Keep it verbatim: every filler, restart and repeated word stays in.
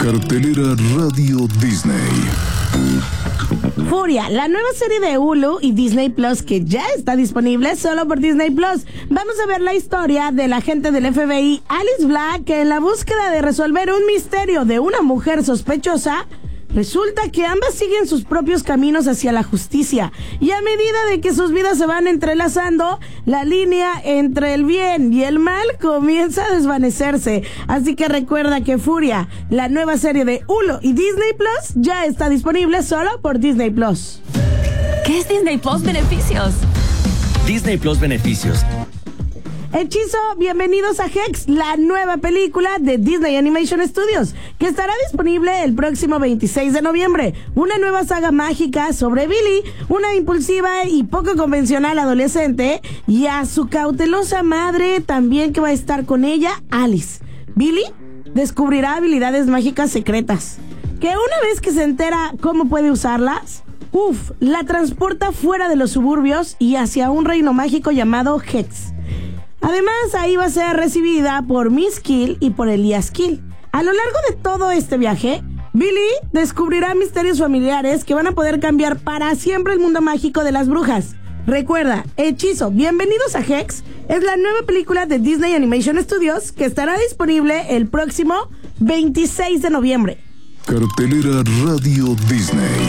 Cartelera Radio Disney. Furia, la nueva serie de Hulu y Disney Plus que ya está disponible solo por Disney Plus. Vamos a ver la historia del agente del F B I, Alice Black, que en la búsqueda de resolver un misterio de una mujer sospechosa, resulta que ambas siguen sus propios caminos hacia la justicia, y a medida de que sus vidas se van entrelazando, la línea entre el bien y el mal comienza a desvanecerse. Así que recuerda que Furia, la nueva serie de Hulu y Disney Plus, ya está disponible solo por Disney Plus. ¿Qué es Disney Plus Beneficios? Disney Plus Beneficios. Hechizo, bienvenidos a Hex, la nueva película de Disney Animation Studios, que estará disponible el próximo veintiséis de noviembre. Una nueva saga mágica sobre Billy, una impulsiva y poco convencional adolescente, y a su cautelosa madre también, que va a estar con ella, Alice. Billy descubrirá habilidades mágicas secretas, que una vez que se entera cómo puede usarlas, uff, la transporta fuera de los suburbios y hacia un reino mágico llamado Hex. Además, ahí va a ser recibida por Miss Kill y por Elias Kill. A lo largo de todo este viaje, Billy descubrirá misterios familiares que van a poder cambiar para siempre el mundo mágico de las brujas. Recuerda, Hechizo, bienvenidos a Hex, es la nueva película de Disney Animation Studios que estará disponible el próximo veintiséis de noviembre. Cartelera Radio Disney.